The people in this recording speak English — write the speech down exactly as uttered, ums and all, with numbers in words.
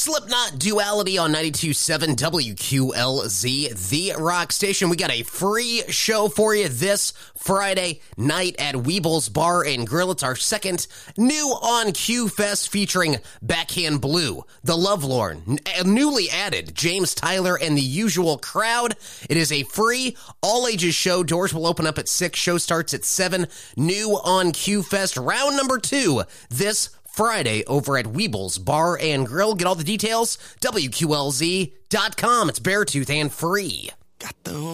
Slipknot Duality on ninety-two point seven W Q L Z, the rock station. We got a free show for you this Friday night at Weeble's Bar and Grill. It's our second new on Q Fest featuring Backhand Blue, The Lovelorn, n- newly added James Tyler, and the usual crowd. It is a free all-ages show. Doors will open up at six. Show starts at seven. New on Q Fest, round number two this Friday over at Weeble's Bar and Grill. Get all the details, W Q L Z dot com. It's Beartooth and free. Got the